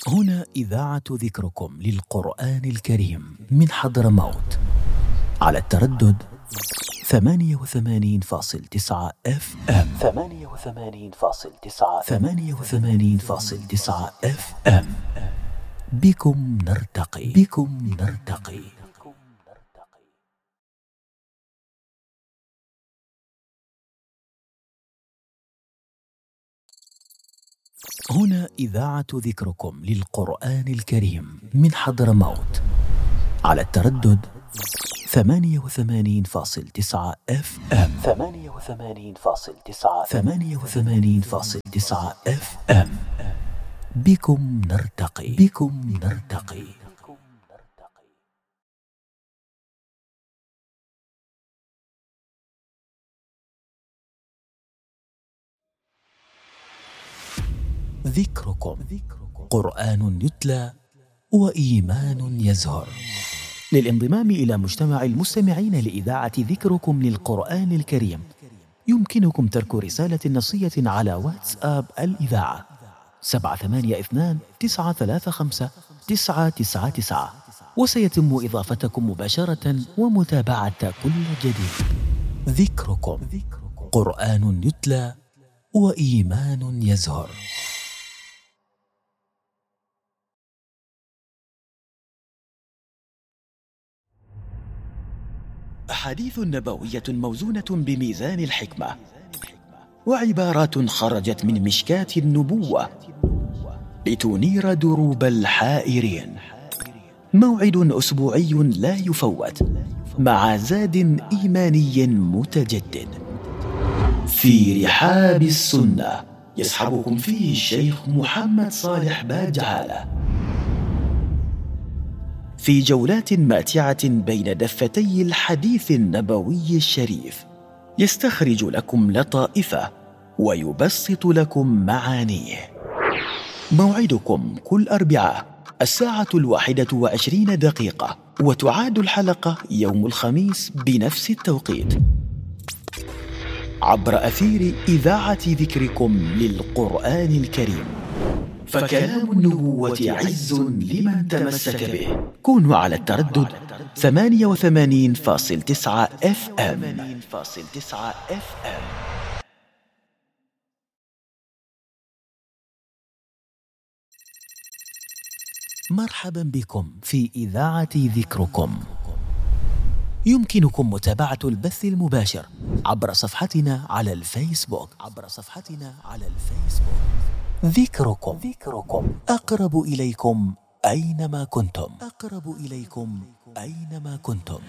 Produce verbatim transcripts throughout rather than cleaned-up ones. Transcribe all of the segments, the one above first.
هنا إذاعة ذكركم للقرآن الكريم من حضرموت على التردد ثمانية وثمانين فاصل تسعة اف ام ثمانية وثمانين فاصل تسعة ثمانية وثمانين فاصل تسعة اف ام. بكم نرتقي بكم نرتقي. هنا إذاعة ذكركم للقرآن الكريم من حضرموت على التردد ثمانية وثمانين فاصل تسعة اف ام ثمانية وثمانين فاصل تسعة ثمانية وثمانين فاصل تسعة اف ام. بكم نرتقي بكم نرتقي. ذكركم قرآن يتلى وإيمان يزهر. للانضمام إلى مجتمع المستمعين لإذاعة ذكركم للقرآن الكريم يمكنكم ترك رسالة نصية على واتساب الإذاعة سبعة ثمانية اثنان تسعة ثلاثة خمسة تسعة تسعة تسعة، وسيتم إضافتكم مباشرة ومتابعة كل جديد. ذكركم قرآن يتلى وإيمان يزهر. أحاديث نبوية موزونة بميزان الحكمة، وعبارات خرجت من مشكاة النبوة لتنير دروب الحائرين. موعد أسبوعي لا يفوت مع زاد إيماني متجدد في رحاب السنة، يصحبكم فيه الشيخ محمد صالح باجعالة في جولات ماتعة بين دفتي الحديث النبوي الشريف، يستخرج لكم لطائفه ويبسط لكم معانيه. موعدكم كل أربعاء الساعة الواحدة وعشرين دقيقة، وتعاد الحلقة يوم الخميس بنفس التوقيت عبر أثير إذاعة ذكركم للقرآن الكريم. فكلام النبوة عز لمن تمسك به. كونوا على التردد ثمانية وثمانين فاصل تسعة اف ام. مرحبا بكم في إذاعة ذكركم. يمكنكم متابعة البث المباشر عبر صفحتنا على الفيسبوك عبر صفحتنا على الفيسبوك. ذكركم ذكركم أقرب إليكم أينما كنتم أقرب إليكم أينما كنتم.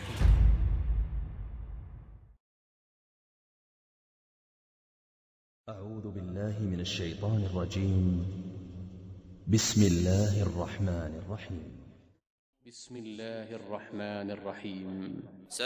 أعوذ بالله من الشيطان الرجيم. بسم الله الرحمن الرحيم. بسم الله الرحمن الرحيم.